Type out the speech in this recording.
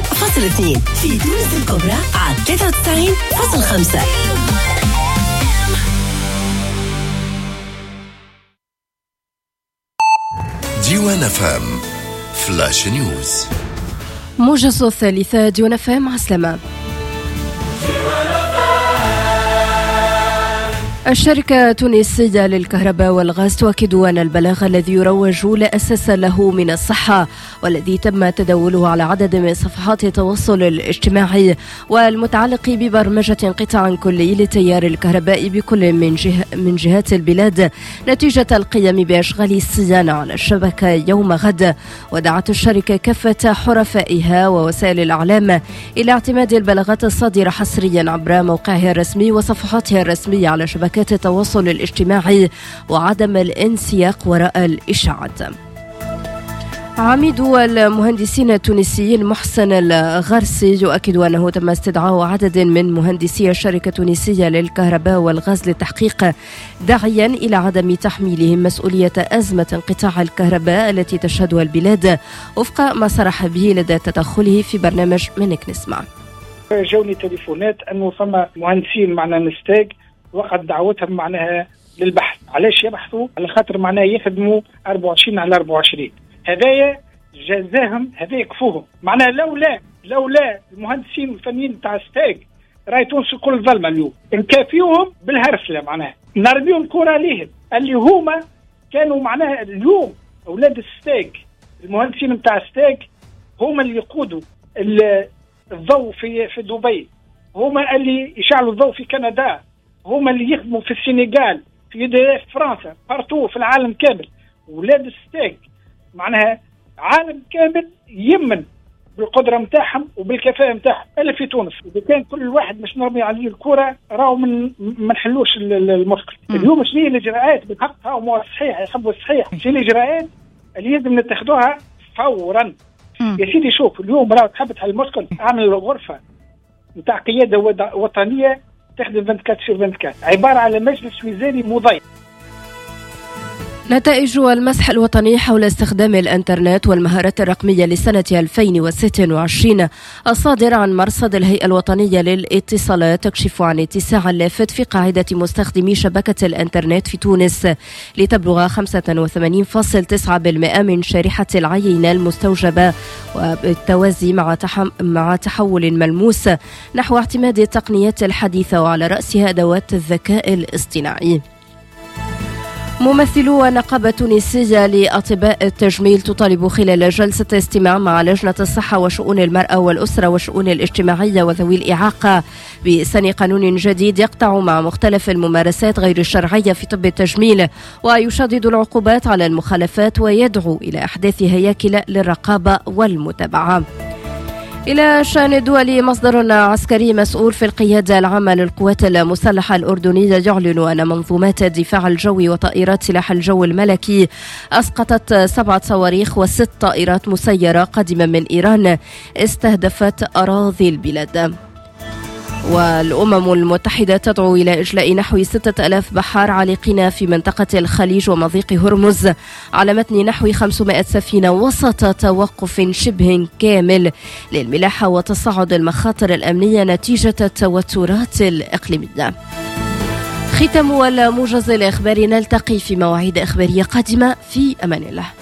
في تونس الكبرى على 93.5. ديوان FM فلاش نيوز. موجز الثالثة ديوان FM. عسلامة. الشركة التونسية للكهرباء والغاز تؤكد أن البلاغ الذي يروج لا أساس له من الصحة والذي تم تداوله على عدد من صفحات التواصل الاجتماعي والمتعلق ببرمجة انقطاع كلي للتيار الكهربائي بكل من جهات البلاد نتيجة القيام بأشغال الصيانة على الشبكة يوم غد. ودعت الشركة كافة حرفائها ووسائل الإعلام إلى اعتماد البلاغات الصادرة حصريا عبر موقعها الرسمي وصفحاتها الرسمية على شبكات التواصل الاجتماعي وعدم الانسياق وراء الإشاعات. عميد المهندسين التونسيين محسن الغرسي يؤكد أنه تم استدعاء عدد من مهندسي الشركة التونسية للكهرباء والغاز للتحقيق، داعيا إلى عدم تحميلهم مسؤولية أزمة انقطاع الكهرباء التي تشهدها البلاد وفق ما صرح به لدى تدخله في برنامج منك نسمع. جاوني تليفونات أنه ثم مهندسين معنا نستاج وقت دعوتهم معناها للبحث. علاش يبحثوا؟ على خاطر معناها يخدموا 24 على 24. هذايا جزاهم، هذا يكفوهم. معناها لولا المهندسين الفنيين تاع ستاج راهي تونس الكل ظلمه اليوم. نكافيوهم بالهرسله، معناها نرميهم كره عليهم اللي هما كانوا معناها اليوم اولاد الستاج. المهندسين نتاع ستاج هما اللي يقودوا الضوء في دبي، هما اللي يشعلوا الضوء في كندا، هما اللي يخدموا في السنغال، في فرنسا، بارتو في العالم كامل. ولاد الستاج معناها عالم كامل يمن بالقدره نتاعهم وبالكفاءه نتاعهم الا في تونس. اذا كان كل واحد مش نرمي عليه الكره راهو ما نحلوش المشكل. اليوم شنو الاجراءات بالحق؟ هو صحيح يحبوا الصحيح، شنو الاجراءات اللي لازم نتخذوها فورا؟ يا سيدي شوف، اليوم راهو تحب تحل المشكل، اعمل غرفه نتاع قياده وطنيه تخدم 24/24، عباره على مجلس وزاري مضيف. نتائج المسح الوطني حول استخدام الانترنت والمهارات الرقمية لسنة 2026 الصادر عن مرصد الهيئة الوطنية للاتصالات تكشف عن اتساع لافت في قاعدة مستخدمي شبكة الانترنت في تونس لتبلغ 85.9% من شريحة العينة المستوجبة، وبالتوازي مع تحول ملموس نحو اعتماد التقنيات الحديثة وعلى رأسها أدوات الذكاء الاصطناعي. ممثلو النقابة التونسية لأطباء التجميل تطالب خلال جلسة استماع مع لجنة الصحة وشؤون المرأة والأسرة والشؤون الاجتماعية وذوي الإعاقة بسن قانون جديد يقطع مع مختلف الممارسات غير الشرعية في طب التجميل ويشدد العقوبات على المخالفات ويدعو إلى إحداث هياكل للرقابة والمتابعة. إلى شأن الدول، مصدر عسكري مسؤول في القيادة العامة للقوات المسلحة الأردنية يعلن أن منظومات الدفاع الجوي وطائرات سلاح الجو الملكي أسقطت 7 صواريخ و6 طائرات مسيرة قادمة من إيران استهدفت أراضي البلاد. والأمم المتحدة تدعو إلى إجلاء نحو 6000 بحار عالقين في منطقة الخليج ومضيق هرمز على متن نحو 500 سفينة وسط توقف شبه كامل للملاحة وتصاعد المخاطر الأمنية نتيجة التوترات الإقليمية. ختام الموجز الإخباري، نلتقي في مواعيد إخبارية قادمة. في أمان الله.